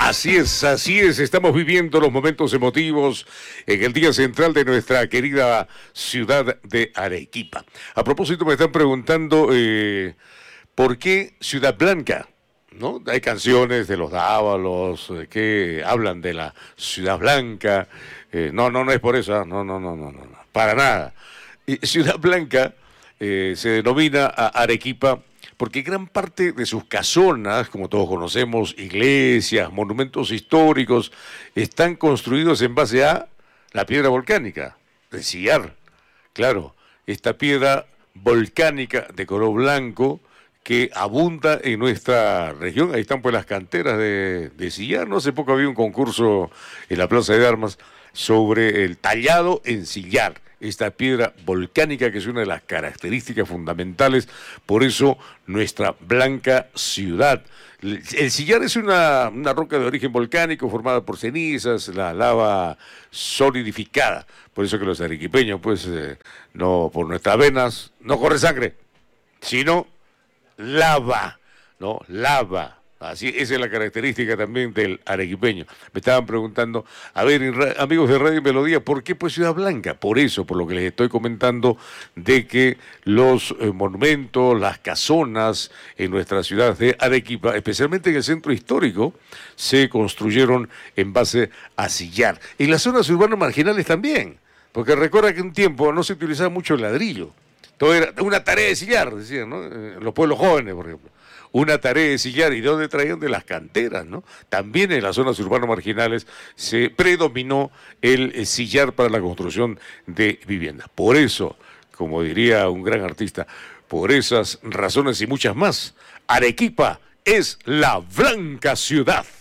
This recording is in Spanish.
así es, estamos viviendo los momentos emotivos en el día central de nuestra querida ciudad de Arequipa. A propósito, me están preguntando ¿por qué Ciudad Blanca? ¿No? Hay canciones de los Dávalos que hablan de la Ciudad Blanca. No es por eso, no, para nada. Ciudad Blanca se denomina a Arequipa porque gran parte de sus casonas, como todos conocemos, iglesias, monumentos históricos, están construidos en base a la piedra volcánica, el sillar. Claro, esta piedra volcánica de color blanco que abunda en nuestra región. Ahí están pues las canteras de sillar. No hace poco había un concurso en la Plaza de Armas sobre el tallado en sillar, esta piedra volcánica que es una de las características fundamentales, por eso nuestra blanca ciudad. El sillar es una roca de origen volcánico formada por cenizas, la lava solidificada, por eso que los arequipeños, pues, no por nuestras venas, no corre sangre, sino lava, ¿no? Lava. Así, esa es la característica también del arequipeño. Me estaban preguntando, a ver, amigos de Radio Melodía, ¿por qué pues Ciudad Blanca? Por eso, por lo que les estoy comentando, de que los monumentos, las casonas en nuestra ciudad de Arequipa, especialmente en el centro histórico, se construyeron en base a sillar. En las zonas urbanas marginales también, porque recuerda que un tiempo no se utilizaba mucho el ladrillo. Todo era una tarea de sillar, decían, ¿no? Los pueblos jóvenes, por ejemplo. Una tarea de sillar, y de dónde traían de las canteras, ¿no? También en las zonas urbanas marginales se predominó el sillar para la construcción de viviendas. Por eso, como diría un gran artista, por esas razones y muchas más, Arequipa es la blanca ciudad.